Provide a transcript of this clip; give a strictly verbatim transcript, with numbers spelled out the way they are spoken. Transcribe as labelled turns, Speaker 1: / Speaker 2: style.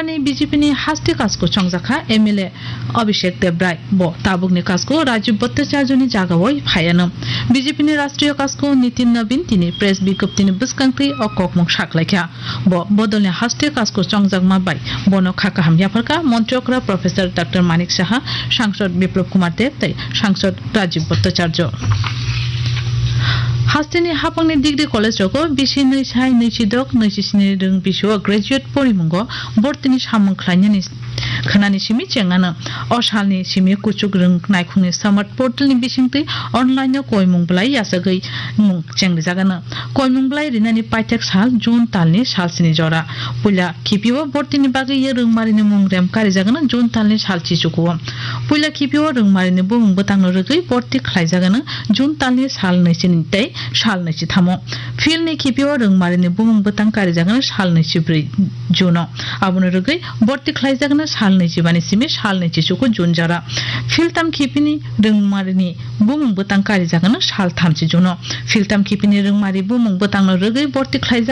Speaker 1: Bani BJP ni hasti kasko chongjaka M L A Abhishek Debrai bo tabukni kasko Rajiv Bhattacharya ni jagawoi phayanam BJP ni Rashtriya kasko Nitin Nabin tini press biজ্ঞপ্তি ni buskangkri o kokmung shaklaikha bo bodolni hasti kasko chongjagma bai bono khakaham yafarka মন্ত্রকরা professor doctor Manik Saha সাংসদ বিপ্লব কুমার দেব তাই সাংসদ Rajib Bhattacharya হাস্তেনি হাপাংনি degree college রগো বিশি নৈসাই নৈচিদক নৈচিসিনি রং বিশো graduate পরিমঙ্গ বর্তিনি সামং খ্লাইনি খানানি Simi চেঙ্গানো অসালনি Simi কুচুক রং নাইখুনি সামার্ট পোর্টালনি বিসিংতি অনলাইনে কয়মুং ব্লাই यासगै मुं Cheng जागानो कयमुं ब्लाई रिनानि पाइटेक साल जून तालनि सालसिनि जरा पुला खिपिओ बर्तिनि बागै ये रंमारिनि मुं रेम कारि जागानो जून तालनि सालचि चुकु पुला खिपिओ रंमारिनि बुं बतांनो रगै बर्ति खलाय जागानो जून तालनि साल नैसिनि तै साल नैसि थामो फिलनि खिपिओ रंमारिनि बुं बतां कारि जागानो साल नैसि ब्रै जूनो आबुनो रगै बर्ति खलाय जागानो साल नैसि बानि सिमि साल नैसि चुकु जून जरा फिलताम खिपिनि रंमारिनि बुं बतां कारि जागानो साल थामसि जुनो फिल्टाम खिपिनि रंमारि बुमुं बतांनो रगै बर्ति खलाय